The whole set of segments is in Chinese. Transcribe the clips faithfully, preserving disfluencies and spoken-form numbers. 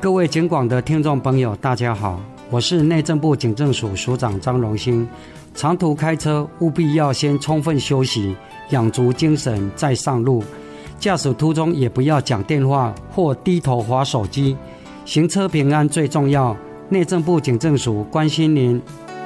各位警广的听众朋友大家好，我是内政部警政署署长张荣兴。长途开车务必要先充分休息，养足精神再上路。驾驶途中也不要讲电话或低头滑手机，行车平安最重要。内政部警政署关心您。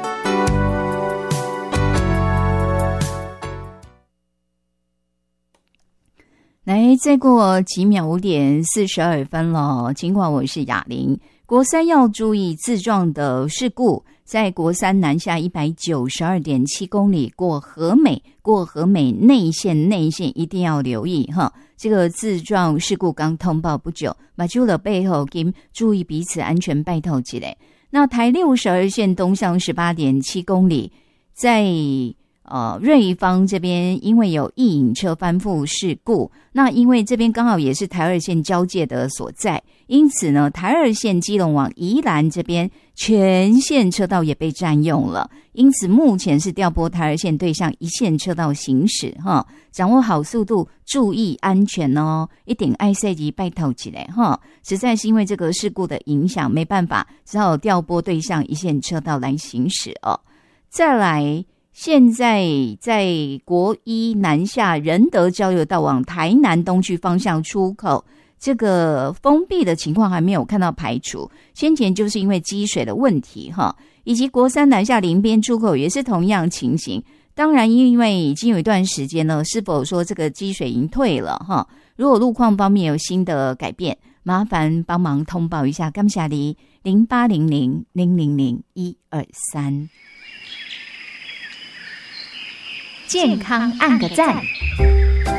来，再过几秒，五点四十二分了。尽管我是雅玲，国三要注意自撞的事故。在国三南下一百九十二点七公里过和美，过和美内线内线一定要留意哈。这个自撞事故刚通报不久，马修的背后跟注意彼此安全拜托起来。那台六十二线东向十八点七公里，在呃，瑞芳这边因为有一引车翻覆事故，那因为这边刚好也是台二线交界的所在，因此呢，台二线基隆往宜兰这边全线车道也被占用了，因此目前是调拨台二线对向一线车道行驶哈，掌握好速度，注意安全哦，一定爱赛级拜托起来哈，实在是因为这个事故的影响，没办法，只好调拨对向一线车道来行驶哦。再来。现在在国一南下仁德交流道往台南东区方向出口，这个封闭的情况还没有看到排除，先前就是因为积水的问题哈，以及国三南下林边出口也是同样情形。当然因为已经有一段时间了，是否说这个积水已经退了哈？如果路况方面有新的改变，麻烦帮忙通报一下，感谢你零八零零零零零一二三。健康按个赞。